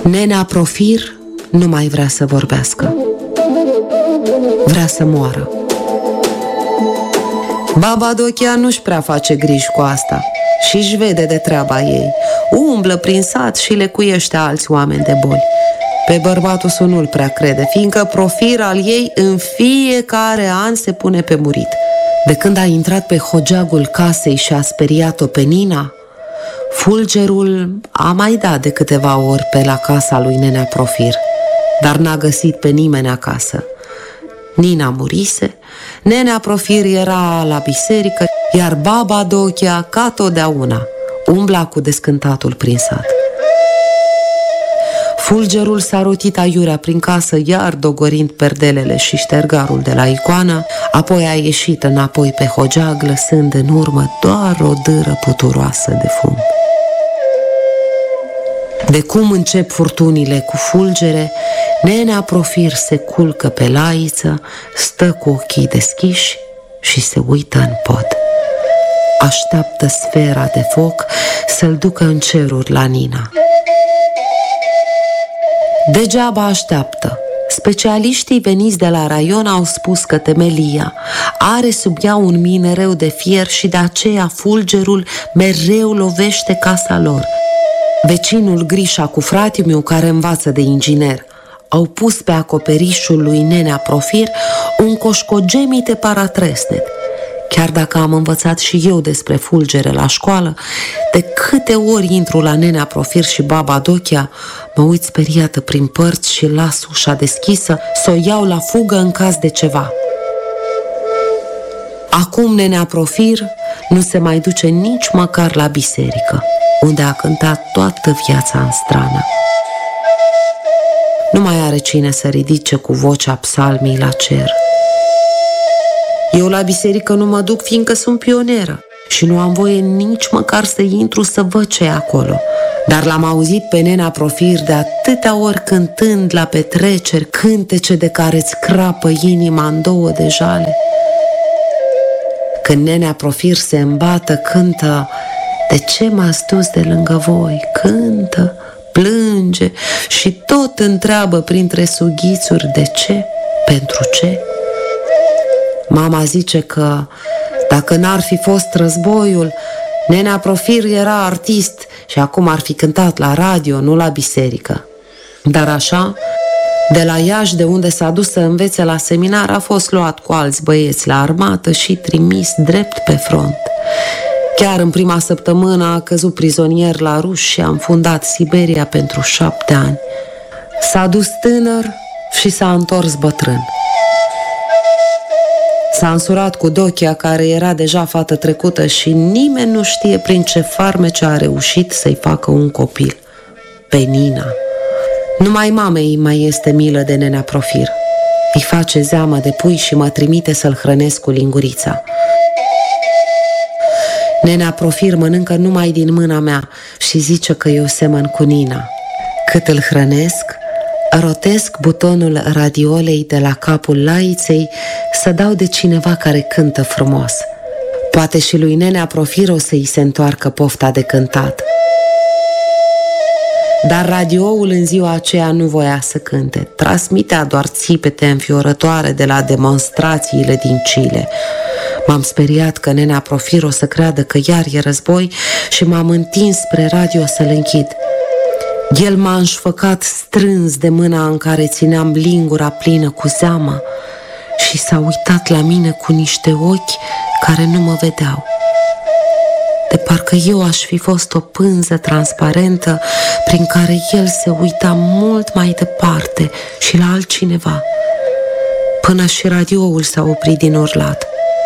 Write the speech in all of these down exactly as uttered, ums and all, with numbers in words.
Nenea Profir nu mai vrea să vorbească. Vrea să moară. Baba Dochia nu-și prea face griji cu asta și își vede de treaba ei. Umblă prin sat și lecuiește alți oameni de boli. Pe bărbatul să nu-l prea crede, fiindcă Profir al ei în fiecare an se pune pe murit. De când a intrat pe hogeagul casei și a speriat-o pe Nina, Fulgerul a mai dat de câteva ori pe la casa lui Nenea Profir, dar n-a găsit pe nimeni acasă. Nina murise, Nenea Profir era la biserică, iar baba Dochia, ca totdeauna, umbla cu descântatul prin sat. Fulgerul s-a rotit aiurea prin casă, iar dogorind perdelele și ștergarul de la icoană, apoi a ieșit înapoi pe hogeag, lăsând în urmă doar o dâră puturoasă de fum. De cum încep furtunile cu fulgere, Nenea Profir se culcă pe laiță, stă cu ochii deschiși și se uită în pod. Așteaptă sfera de foc să-l ducă în ceruri la Nina. Degeaba așteaptă. Specialiștii veniți de la raion au spus că temelia are sub ea un minereu de fier și de aceea fulgerul mereu lovește casa lor. Vecinul Grișa cu fratimiu, care învață de inginer, au pus pe acoperișul lui Nenea Profir un coșcogemite paratresnet. Chiar dacă am învățat și eu despre fulgere la școală, de câte ori intru la Nenea Profir și baba Dochia, mă uit speriată prin părți și las ușa deschisă să o iau la fugă în caz de ceva. Acum Nenea Profir nu se mai duce nici măcar la biserică, unde a cântat toată viața în strană. Nu mai are cine să ridice cu vocea psalmii la cer. Eu la biserică nu mă duc, fiindcă sunt pioneră și nu am voie nici măcar să intru să văd ce e acolo. Dar l-am auzit pe Nenea Profir de atâtea ori cântând la petreceri cântece de care-ți crapă inima în două de jale. Când Nenea Profir se îmbată, cântă: "De ce m-ați dus de lângă voi?" Cântă, plânge și tot întreabă printre sughițuri de ce, pentru ce. Mama zice că dacă n-ar fi fost războiul, Nenea Profir era artist și acum ar fi cântat la radio, nu la biserică. Dar așa, de la Iași, de unde s-a dus să învețe la seminar, a fost luat cu alți băieți la armată și trimis drept pe front. Chiar în prima săptămână a căzut prizonier la ruși și a înfundat Siberia pentru șapte ani. S-a dus tânăr și s-a întors bătrân. S-a însurat cu Dochia, care era deja fată trecută și nimeni nu știe prin ce farmece a reușit să-i facă un copil. Pe Nina. Numai mamei mai este milă de Nenea Profir. Îi face zeamă de pui și mă trimite să-l hrănesc cu lingurița. Nenea Profir mănâncă numai din mâna mea și zice că eu semăn cu Nina. Cât îl hrănesc, rotesc butonul radiolei de la capul laiței să dau de cineva care cântă frumos. Poate și lui Nenea Profir o să-i se întoarcă pofta de cântat. Dar radioul în ziua aceea nu voia să cânte. Transmitea doar țipete înfiorătoare de la demonstrațiile din Chile. M-am speriat că Nenea Profir o să creadă că iar e război și m-am întins spre radio să-l închid. El m-a înșfăcat strâns de mâna în care țineam lingura plină cu zeamă și s-a uitat la mine cu niște ochi care nu mă vedeau. De parcă eu aș fi fost o pânză transparentă prin care el se uita mult mai departe și la altcineva, până și radioul s-a oprit din urlat.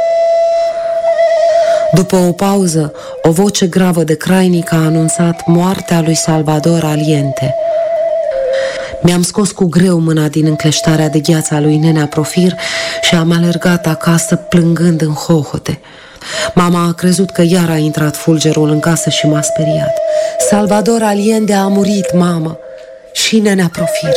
După o pauză, o voce gravă de crainic a anunțat moartea lui Salvador Aliente. Mi-am scos cu greu mâna din încleștarea de gheață a lui Nenea Profir și am alergat acasă plângând în hohote. Mama a crezut că iar a intrat fulgerul în casă și m-a speriat. Salvador Aliente a murit, mamă, și Nenea Profir.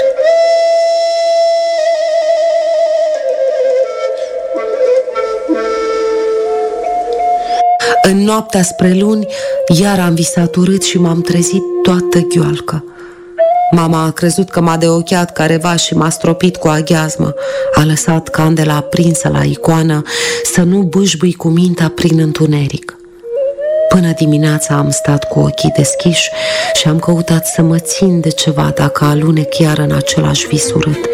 În noaptea spre luni, iar am visat urât și m-am trezit toată gheoalcă. Mama a crezut că m-a deocheat careva și m-a stropit cu aghiazmă. A lăsat candela aprinsă la icoană să nu bâșbâi cu mintea prin întuneric. Până dimineața am stat cu ochii deschiși și am căutat să mă țin de ceva dacă alunec iar în același vis urât.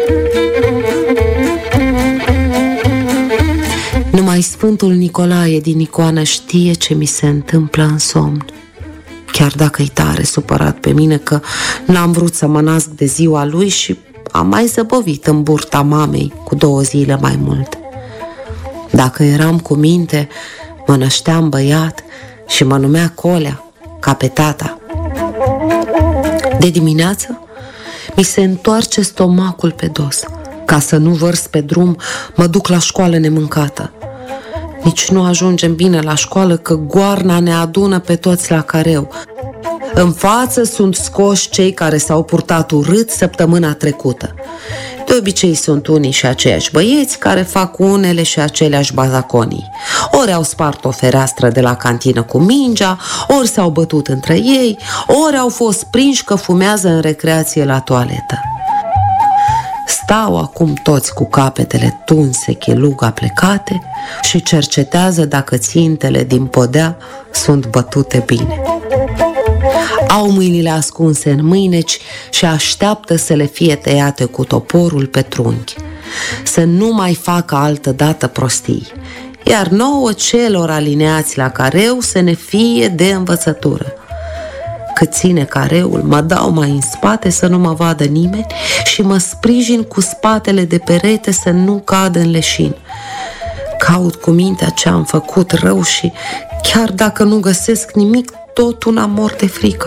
Numai Sfântul Nicolae din icoană știe ce mi se întâmplă în somn. Chiar dacă-i tare supărat pe mine că n-am vrut să mă nasc de ziua lui și am mai zăbovit în burta mamei cu două zile mai mult. Dacă eram cu minte, mă nășteam băiat și mă numea Colea, ca pe tata. De dimineață mi se întoarce stomacul pe dos. Ca să nu vărs pe drum, mă duc la școală nemâncată. Nici nu ajungem bine la școală că goarna ne adună pe toți la careu. În față sunt scoși cei care s-au purtat urât săptămâna trecută. De obicei sunt unii și aceiași băieți care fac unele și aceleași bazaconii. Ori au spart o fereastră de la cantină cu mingea, ori s-au bătut între ei, ori au fost prinși că fumează în recreație la toaletă. Stau acum toți cu capetele tunse, cheluga plecate și cercetează dacă țintele din podea sunt bătute bine. Au mâinile ascunse în mâineci și așteaptă să le fie tăiate cu toporul pe trunchi, să nu mai facă altă dată prostii, iar nouă celor alineați la careu să ne fie de învățătură. Cât ține careul, mă dau mai în spate să nu mă vadă nimeni și mă sprijin cu spatele de perete să nu cad în leșin. Caut cu mintea ce am făcut rău și, chiar dacă nu găsesc nimic, tot una mor de frică.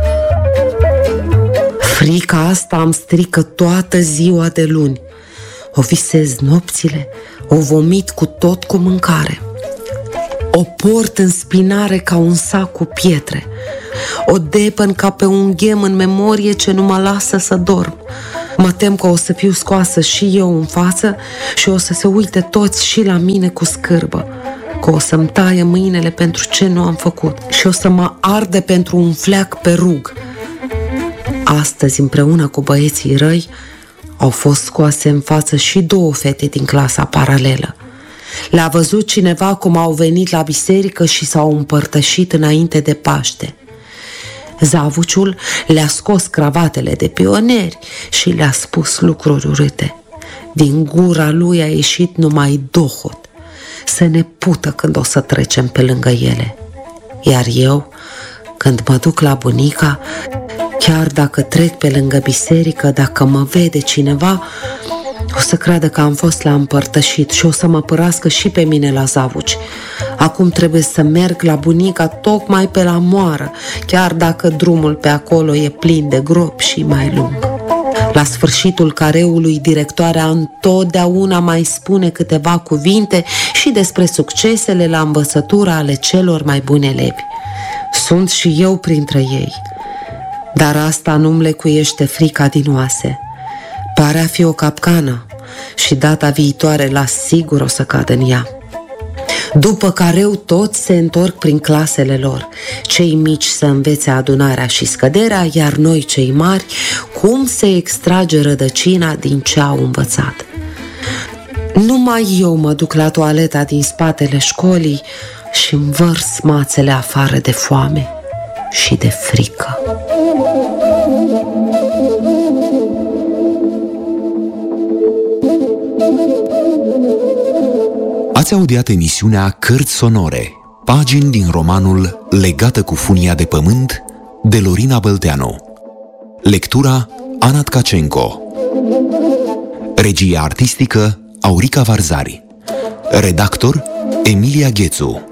Frica asta îmi strică toată ziua de luni. O visez nopțile, o vomit cu tot cu mâncare. O port în spinare ca un sac cu pietre. O depăn ca pe un ghem în memorie ce nu mă lasă să dorm. Mă tem că o să fiu scoasă și eu în față și o să se uite toți și la mine cu scârbă, că o să-mi taie mâinile pentru ce nu am făcut și o să mă arde pentru un fleac pe rug. Astăzi, împreună cu băieții răi, au fost scoase în față și două fete din clasa paralelă. Le-a văzut cineva cum au venit la biserică și s-au împărtășit înainte de Paște. Zavuciul le-a scos cravatele de pionieri și le-a spus lucruri urâte. Din gura lui a ieșit numai dohot, să ne pută când o să trecem pe lângă ele. Iar eu, când mă duc la bunica, chiar dacă trec pe lângă biserică, dacă mă vede cineva, o să creadă că am fost la împărtășit și o să mă părască și pe mine la zavuci. Acum trebuie să merg la bunica tocmai pe la moară, chiar dacă drumul pe acolo e plin de gropi și mai lung. La sfârșitul careului, directoarea întotdeauna mai spune câteva cuvinte și despre succesele la învățătura ale celor mai buni elevi. Sunt și eu printre ei, dar asta nu-mi lecuiește frica din oase. Pare a fi o capcană și data viitoare la sigur o să cad în ea. După careu toți se întorc prin clasele lor, cei mici să învețe adunarea și scăderea, iar noi cei mari cum se extrage rădăcina din ce au învățat. Numai eu mă duc la toaleta din spatele școlii și învărs mațele afară de foame și de frică. Ați audiat emisiunea Cărți sonore, pagini din romanul Legată cu funia de pământ, de Lorina Bălteanu. Lectura Ana Tkacenko. Regia artistică Aurica Varzari. Redactor Emilia Ghețu.